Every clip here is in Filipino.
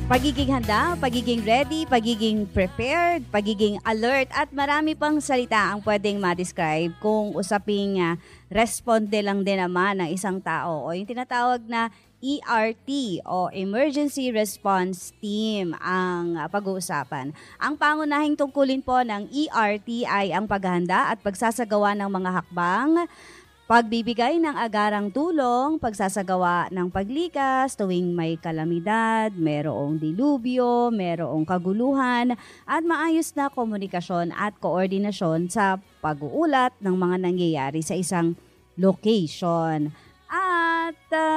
Pagiging handa, pagiging ready, pagiging prepared, pagiging alert at marami pang salita ang pwedeng ma-describe kung usaping responde lang din naman ng isang tao o yung tinatawag na ERT o Emergency Response Team ang pag-uusapan. Ang pangunahing tungkulin po ng ERT ay ang paghahanda at pagsasagawa ng mga hakbang, pagbibigay ng agarang tulong, pagsasagawa ng paglikas tuwing may kalamidad, merong dilubyo, merong kaguluhan, at maayos na komunikasyon at koordinasyon sa pag-uulat ng mga nangyayari sa isang location. At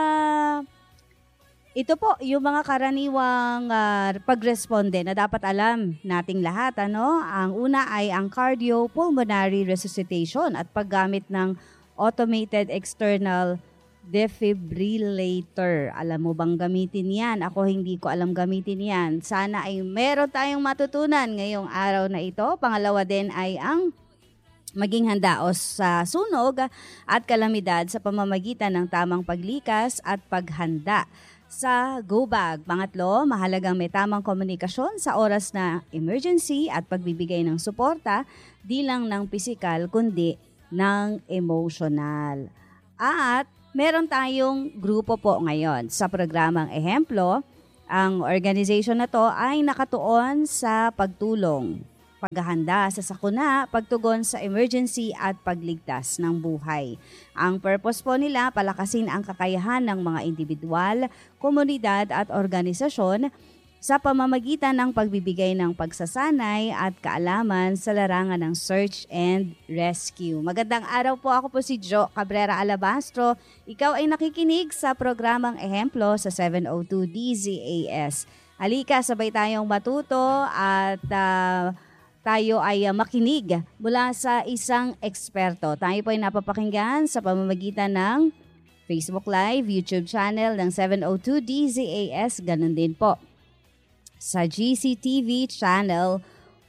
ito po yung mga karaniwang pagresponde na dapat alam nating lahat. Ang una ay ang cardiopulmonary resuscitation at paggamit ng automated external defibrillator. Alam mo bang gamitin yan? Ako hindi ko alam gamitin yan. Sana ay meron tayong matutunan ngayong araw na ito. Pangalawa din ay ang maging handa o sa sunog at kalamidad sa pamamagitan ng tamang paglikas at paghanda sa go bag. Pangatlo, mahalagang may tamang komunikasyon sa oras na emergency at pagbibigay ng suporta di lang ng pisikal kundi ng emotional. At meron tayong grupo po ngayon sa programang Ehemplo. Ang organization na to ay nakatuon sa pagtulong, paghahanda sa sakuna, pagtugon sa emergency at pagligtas ng buhay. Ang purpose po nila, palakasin ang kakayahan ng mga individual, komunidad at organisasyon sa pamamagitan ng pagbibigay ng pagsasanay at kaalaman sa larangan ng search and rescue. Magandang araw po, ako po si Jo Cabrera Alabastro. Ikaw ay nakikinig sa programang Ehemplo sa 702 DZAS. Halika, sabay tayong matuto at tayo ay makinig mula sa isang eksperto. Tayo po ay napapakinggan sa pamamagitan ng Facebook Live, YouTube channel ng 702 DZAS, ganun din po sa GCTV Channel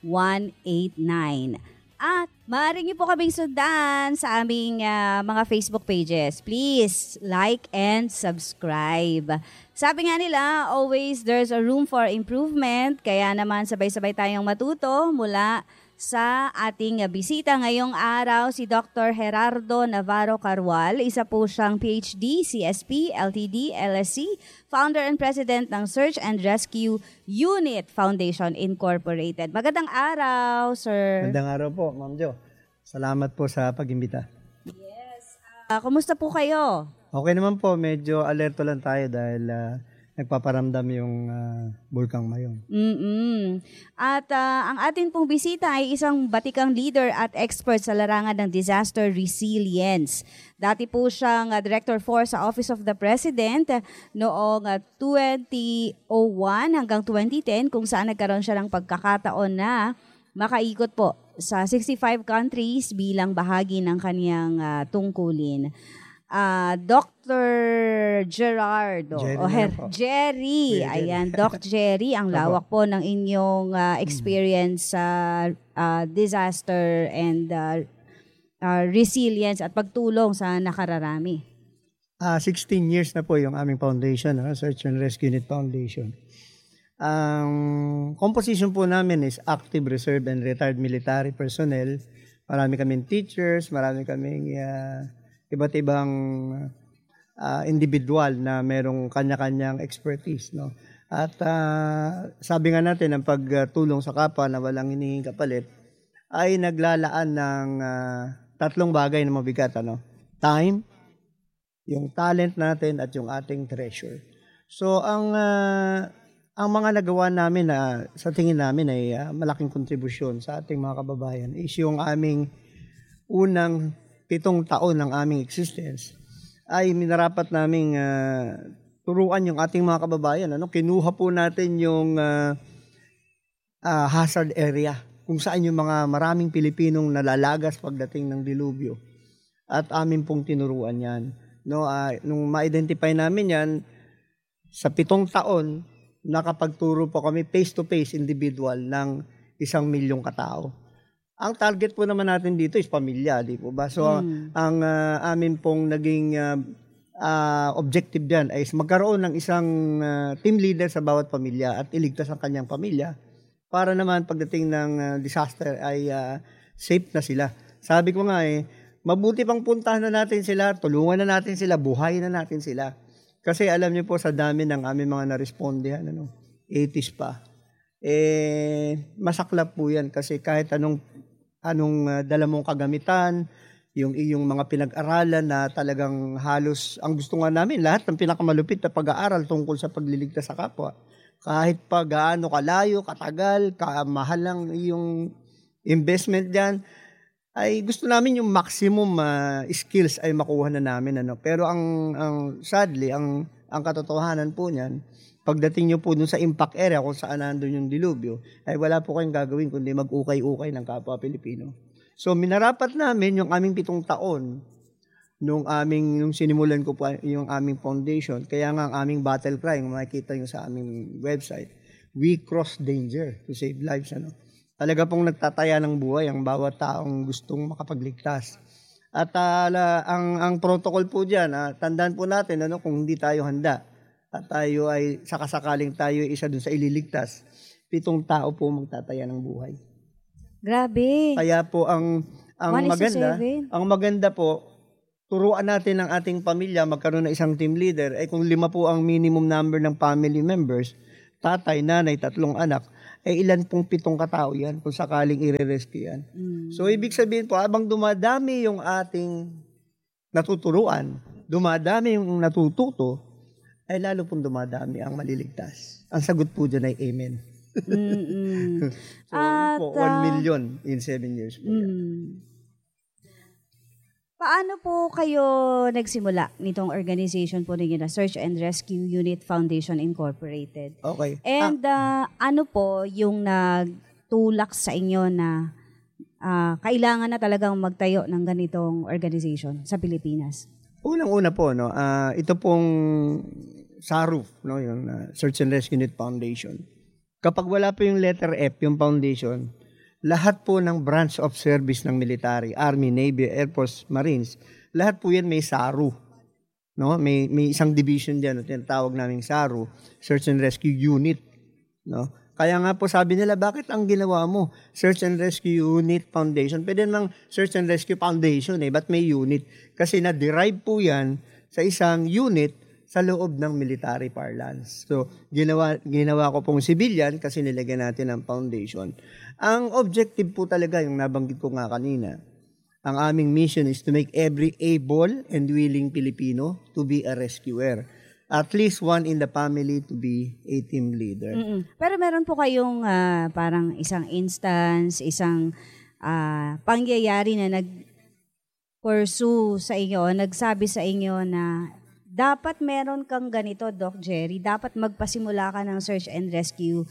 189. At maaari niyo po kaming sundan sa aming mga Facebook pages. Please like and subscribe. Sabi nga nila, always there's a room for improvement. Kaya naman sabay-sabay tayong matuto mula sa ating bisita ngayong araw, si Dr. Gerardo Navarro Carwal. Isa po siyang PhD, CSP, LTD, LSC, founder and president ng Search and Rescue Unit Foundation Incorporated. Magandang araw, sir. Magandang araw po, Ma'am Jo. Salamat po sa pag-imbita. Yes. Kumusta po kayo? Okay naman po, medyo alerto lang tayo dahil nagpaparamdam yung Bulkang Mayon. At ang atin pong bisita ay isang batikang leader at expert sa larangan ng disaster resilience. Dati po siyang Director 4 sa Office of the President noong 2001 hanggang 2010 kung saan nagkaroon siya ng pagkakataon na makaikot po sa 65 countries bilang bahagi ng kaniyang tungkulin. Dr. Gerardo Jerry. Ayan, Doc Jerry, ang lawak po ng inyong experience sa disaster and resilience at pagtulong sa nakararami. 16 years na po yung aming foundation, Search and Rescue Unit Foundation. Ang composition po namin is active, reserve, and retired military personnel. Marami kaming teachers, marami kaming iba't ibang individual na merong kanya-kanyang expertise, no? At sabi nga natin, ang pagtulong sa kapwa na walang hinihinging kapalit ay naglalaan ng tatlong bagay na mabigat, Time, yung talent natin at yung ating treasure. So ang mga nagawa namin na sa tingin namin ay malaking kontribusyon sa ating mga kababayan is yung aming unang 7 taon ng aming existence ay minarapat naming turuan yung ating mga kababayan. Kinuha po natin yung hazard area kung saan yung mga maraming Pilipinong nalalagas pagdating ng dilubyo. At amin pong tinuruan yan. Nung ma-identify namin yan, sa 7 taon, nakapagturo po kami face-to-face individual ng 1,000,000 katao. Ang target po naman natin dito is pamilya, di po ba? So, ang amin pong naging objective diyan ay magkaroon ng isang team leader sa bawat pamilya at iligtas ang kanyang pamilya para naman pagdating ng disaster ay safe na sila. Sabi ko nga mabuti pang puntahan na natin sila, tulungan na natin sila, buhayin na natin sila. Kasi alam niyo po sa dami ng aming mga na-respondihan, 80s pa, masaklap po yan kasi kahit anong dala mong kagamitan, yung iyong mga pinag-aralan na talagang halos, ang gusto nga namin, lahat ng pinakamalupit na pag-aaral tungkol sa pagliligtas sa kapwa. Kahit pa gaano kalayo, katagal, kamahal lang yung investment dyan, ay gusto namin yung maximum skills ay makuha na namin. Pero sadly, ang katotohanan po niyan, pagdating nyo po dun sa impact area kung saan nandun yung dilubyo, ay wala po kayong gagawin kundi mag-ukay-ukay ng kapwa Pilipino. So minarapat namin yung aming 7 taon nung sinimulan ko po yung aming foundation. Kaya nga ang aming battle cry, kung makikita nyo sa aming website, we cross danger to save lives. Talaga pong nagtataya ng buhay ang bawat taong gustong makapagligtas. At ang protocol po diyan, tandaan po natin kung hindi tayo handa at tayo ay sakasakaling tayo isa dun sa ililigtas, 7 tao po magtataya ng buhay. Grabe. Kaya po ang maganda po, turuan natin ang ating pamilya magkaroon ng isang team leader. Kung 5 po ang minimum number ng family members, tatay, nanay, 3 anak, ilan pong 7 katao yan kung sakaling i-rescue yan. So, ibig sabihin po, habang dumadami yung ating natuturuan, dumadami yung natututo, ay lalo pong dumadami ang maliligtas. Ang sagot po dyan ay amen. So, 1 million in 7 years po yan. Paano po kayo nagsimula nitong organization po ninyo na Search and Rescue Unit Foundation Incorporated? Okay. And ano po yung nagtulak sa inyo na kailangan na talagang magtayo ng ganitong organization sa Pilipinas? Unang-una po, ito pong SARUF, yung Search and Rescue Unit Foundation. Kapag wala po yung letter F, yung foundation, lahat po ng branch of service ng military, Army, Navy, Air Force, Marines, lahat po yan may SARU. May isang division diyan, tinatawag naming SARU, Search and Rescue Unit. Kaya nga po sabi nila, bakit ang ginawa mo? Search and Rescue Unit Foundation. Pwede namang Search and Rescue Foundation, ba't may unit? Kasi na-derive po yan sa isang unit sa loob ng military parlance. So, ginawa ko pong civilian kasi nilagyan natin ang foundation. Ang objective po talaga, yung nabanggit ko nga kanina, ang aming mission is to make every able and willing Filipino to be a rescuer. At least one in the family to be a team leader. Pero meron po kayong parang isang instance, isang pangyayari na nag-pursue sa inyo, nagsabi sa inyo na dapat meron kang ganito, Doc Jerry, dapat magpasimula ka ng search and rescue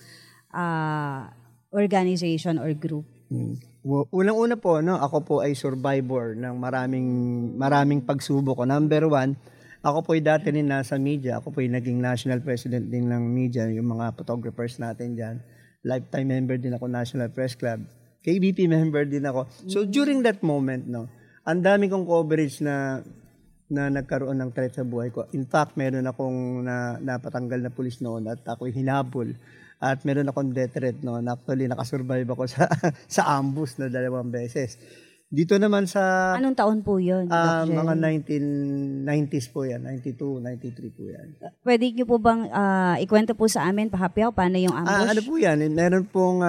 organization or group. Unang-una po, ako po ay survivor ng maraming pagsubok. Number 1, ako po ay dati rin nasa media. Ako po ay naging national president din ng media, yung mga photographers natin dyan. Lifetime member din ako, National Press Club. KBP member din ako. So during that moment, ang dami kong coverage na nagkaroon ng threat sa buhay ko. In fact, meron akong napatanggal na pulis noon at ako'y hinabol. At meron akong death threat noon. Actually, nakasurvive ako sa ambush na 2 beses. Dito naman sa... Anong taon po yun, Dr. Jerry? Mga 1990s po yan. 92, 93 po yan. Pwede niyo po bang ikwento po sa amin, pahapyaw, paano yung ambush? Ano po yan? Meron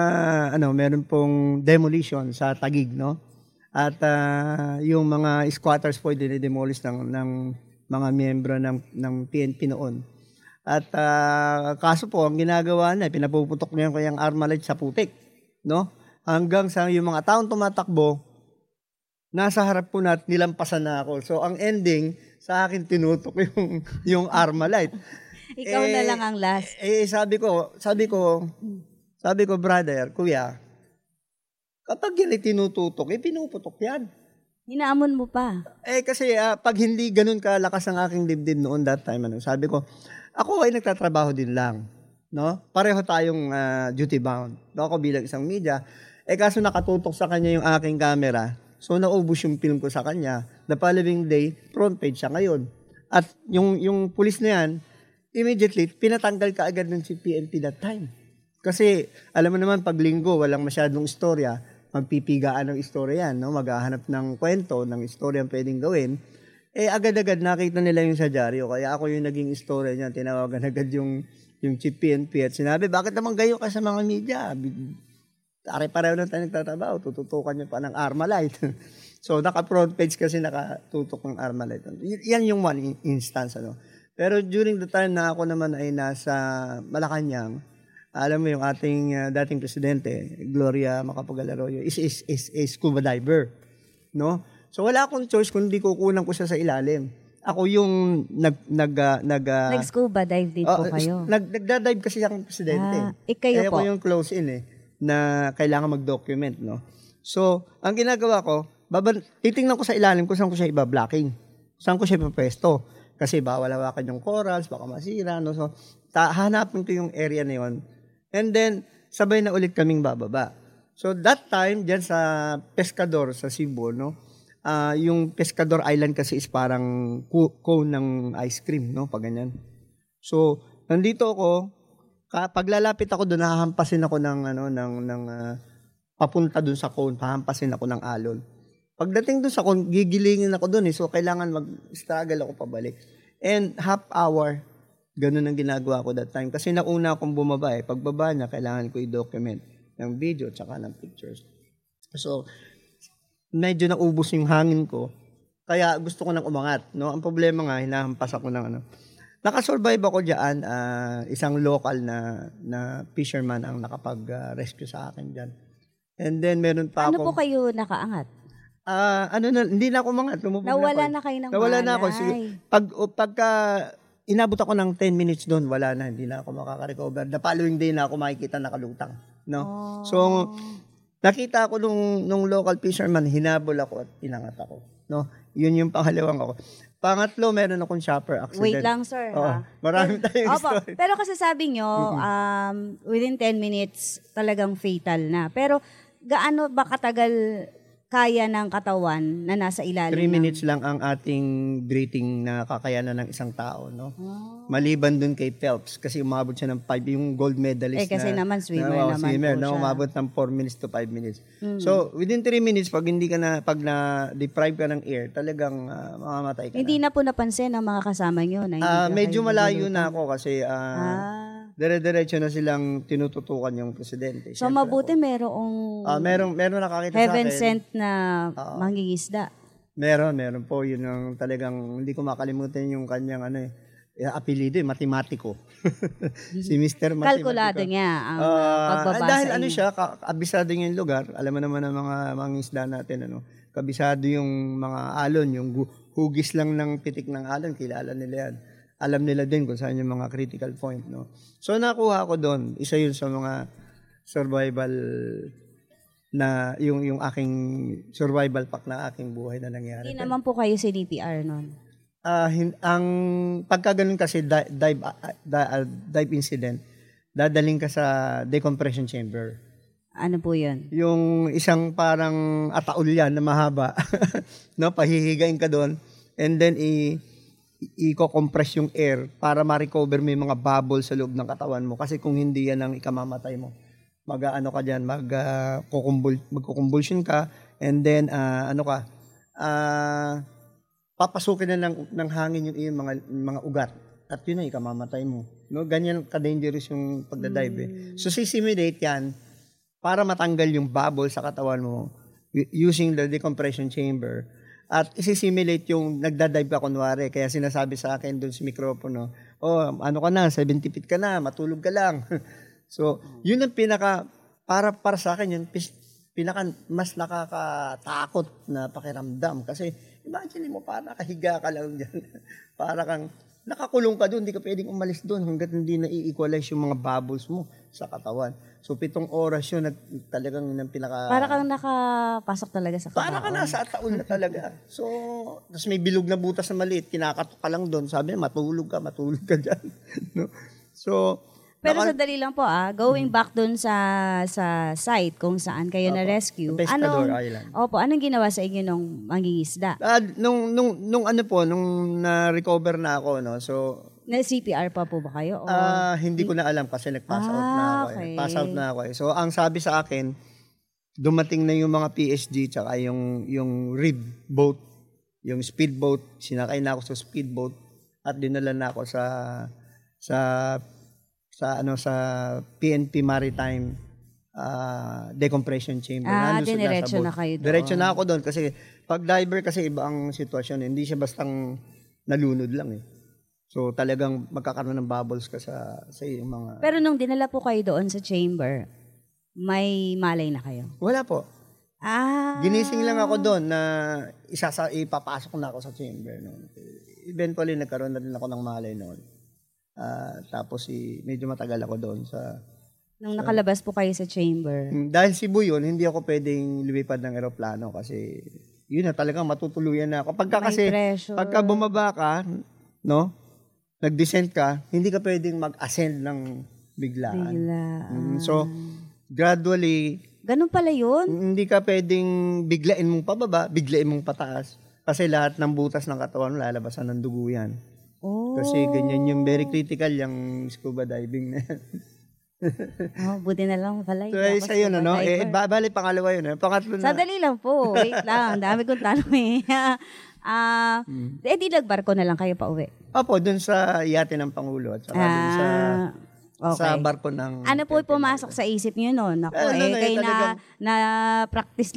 pong demolition sa Taguig, At yung mga squatters po dinidemolish ng mga miyembro ng PNP noon. At kaso po, ang ginagawa na, pinapuputok niya ko yung Armalite sa putik. Hanggang sa yung mga taong tumatakbo, nasa harap po natin, nilampasan na ako. So, ang ending, sa akin tinutok yung Armalite. Ikaw na lang ang last. Sabi ko, brother, kuya, kapag yan tinututok, pinuputok yan. Hinaamon mo pa. Kasi pag hindi ganun kalakas ang aking dibdib noon that time, sabi ko, ako ay nagtatrabaho din lang. Pareho tayong duty bound. Ako bilang isang media. Kaso nakatutok sa kanya yung aking camera. So naubos yung film ko sa kanya. The following day, front page siya ngayon. At yung pulis na yan, immediately, pinatanggal ka agad ng PNP that time. Kasi, alam mo naman, pag linggo, walang masyadong istorya, magpipigaan ng istorya yan, no? Maghahanap ng kwento, ng istorya ang pwedeng gawin. Agad-agad nakita nila yung sa dyaryo. Kaya ako yung naging istorya niya, tinawagan agad yung chief PNP at sinabi, bakit naman gayo ka sa mga media? Pareho na tayo nagtatrabaho, tututukan niyo pa ng Armalite. So, naka-front page kasi nakatutok ng Armalite. Yan yung one instance. Ano? Pero during the time na ako naman ay nasa Malacanang, alam mo yung ating dating presidente, Gloria Macapagal Arroyo, is a scuba diver. No? So, wala akong choice kundi kukunan ko siya sa ilalim. Ako yung nag-scuba dive din po kayo. Nagda-dive kasi ang presidente. Kayo po. Ako yung close-in na kailangan mag-document. No? So, ang ginagawa ko, titingnan ko sa ilalim kung saan ko siya iba-blocking. Saan ko siya ipapwesto. Kasi bawal hawakan yung corals, baka masira. No? So, hanapin ko yung area na yun. And then, sabay na ulit kaming bababa. So, that time, dyan sa Pescador, sa Cebu, no? Yung Pescador Island kasi is parang cone ng ice cream, no? Pag ganyan. So, nandito ako, paglalapit ako doon, hahampasin ako ng papunta doon sa cone, hahampasin ako ng alon. Pagdating doon sa cone, gigilingin ako doon So, kailangan mag-struggle ako pabalik. And half hour, ganun ang ginagawa ko that time. Kasi nauna akong bumaba Pagbaba niya, kailangan ko i-document ng video tsaka ng pictures. So, medyo naubos yung hangin ko. Kaya gusto ko nang umangat. No? Ang problema nga, hinahampas ako ng Nakasurvive ako diyan, isang local na fisherman ang nakapag-rescue sa akin diyan. And then meron pa ako. Ano po kayo nakaangat? Hindi na ako umangat. Nawala na kayo ng Nawala na ako. Pagka inabot ako ng 10 minutes doon, wala na. Hindi na ako makaka-recover. The following day na ako makikita nakalutang. No? So, nakita ako nung local fisherman, hinabol ako at inangat ako. No? Yun yung pangalawang ako. Pangatlo, meron akong chopper accident. Wait lang, sir. Marami tayong story. Pero kasi sabi nyo, within 10 minutes, talagang fatal na. Pero gaano ba katagal kaya ng katawan na nasa ilalim? 3 minutes lang ang ating breathing na kakayanan ng isang tao. No? Maliban dun kay Phelps, kasi umabot siya ng 5, yung gold medalist kasi naman swimmer naman swimmer, po siya. Umabot ng 4 minutes to 5 minutes. So, within 3 minutes, pag na-deprive ka ng air, talagang mamamatay ka Hindi na po napansin ng mga kasama nyo na hindi medyo malayo na ako kasi dire-diretso na silang tinututukan yung presidente. So, mabuti merong meron nakakita sa akin. Heaven sent na mangingisda. Meron po. Yun ang talagang, hindi ko makalimutan yung kanyang apelido, matematiko. Si Mr. Matematiko. Kalkulado niya ang pagbabasa. Dahil siya, kabisado niya yung lugar. Alam mo naman ang mga mangingisda natin, kabisado yung mga alon, yung hugis lang ng pitik ng alon, kilala nila yan. Alam nila din kung saan yung mga critical point, no? So, nakuha ko doon. Isa yun sa mga survival na yung aking survival pack na aking buhay na nangyari. Hindi naman po kayo CDPR noon. Ang pagka ganun kasi dive incident, dadaling ka sa decompression chamber. Ano po 'yun? Yung isang parang ataul yan na mahaba. No, pahihigain ka doon and then i-compress yung air para ma-recover mo yung mga bubbles sa loob ng katawan mo kasi kung hindi yan ang ikamamatay mo. Mag-ano ka diyan, magko-convulsion ka and then papasukin na ng hangin yung mga ugat at yun na ikamamatay mo. No, ganyan ka-dangerous yung pagda-dive. So sisimulate yan para matanggal yung bubble sa katawan mo using the decompression chamber. At isisimulate yung nagda-dive ka kunwari. Kaya sinasabi sa akin doon sa mikropono, ano ka na, 70 feet ka na, matulog ka lang. So, yun ang para sa akin, yun pinaka mas nakakatakot na pakiramdam. Kasi, imagine mo, para nakahiga ka lang dyan. Para kang, nakakulong ka doon, hindi ka pwedeng umalis doon hanggat hindi na-equalize yung mga bubbles mo sa katawan. So, 7 oras yun, talagang yung pinaka... Para kang nakapasok talaga sa katawan. Para ka nasa taon na talaga. So, tapos may bilog na butas na maliit, kinakatok ka lang doon. Sabi, matulog ka dyan. No? So, Pero sandali lang po going back dun sa site kung saan kayo na-rescue. Pescador Island. Anong ginawa sa inyo nung mangingisda? Nung na-recover na ako, no, so Na CPR pa po ba kayo? hindi ko na alam kasi nag-pass out na ako. Okay. Nag-pass out na ako. So, ang sabi sa akin, dumating na yung mga PSG tsaka yung rib boat, yung speedboat. Sinakay na ako sa speedboat at dinala na ako sa PNP Maritime decompression chamber. Diniretso na kayo doon. Diretso na ako doon kasi pag diver kasi iba ang sitwasyon. Hindi siya bastang nalunod lang eh. So talagang magkakaroon ng bubbles ka sa iyong mga... Pero nung dinala po kayo doon sa chamber, may malay na kayo? Wala po. Ginising lang ako doon na ipapasok na ako sa chamber noon. Eventually nagkaroon na rin ako ng malay noon. Tapos medyo matagal ako doon sa... Nung nakalabas po kayo sa chamber? Dahil Cebu yun, hindi ako pwedeng lumipad ng eroplano kasi yun na talagang matutuluyan na ako. Pagka bumaba ka, no, nag-descent ka, hindi ka pwedeng mag-ascend ng biglaan. So, gradually... Ganun pala yun? Hindi ka pwedeng biglain mong pababa, biglain mong pataas. Kasi lahat ng butas ng katawan lalabasan ng dugo yan. Kasi ganyan yung very critical yung scuba diving na yan. Buti na lang pala. So, isa yun, ano? Bali, pangalawa yun. Pangatlo na. Sadali lang po. Wait lang. Dami kong tanong di nagbarko na lang kayo pa uwi? Opo, dun sa yate ng Pangulo at saka dun sa barko ng... Ano po pumasok sa isip niyo noon? Ako, kayo na practice